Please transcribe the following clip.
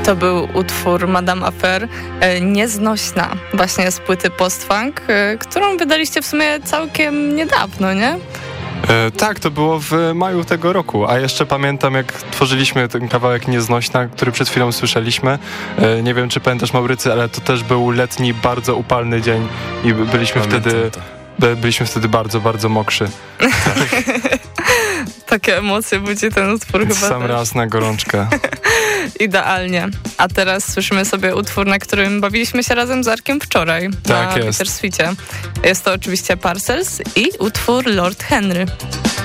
To był utwór Madame Affair, Nieznośna, właśnie z płyty Post-Funk, którą wydaliście w sumie całkiem niedawno, nie? Tak, to było w maju tego roku, a jeszcze pamiętam, jak tworzyliśmy ten kawałek Nieznośna, który przed chwilą słyszeliśmy. Nie wiem, czy pamiętasz, Maurycy, ale to też był letni, bardzo upalny dzień i byliśmy wtedy bardzo, bardzo mokrzy. Takie emocje budzi ten utwór chyba Sam też. raz na gorączkę. Idealnie. A teraz słyszymy sobie utwór, na którym bawiliśmy się razem z Arkiem wczoraj. Tak na jest. Peter Sweetie. Jest to oczywiście Parcels i utwór Lord Henry.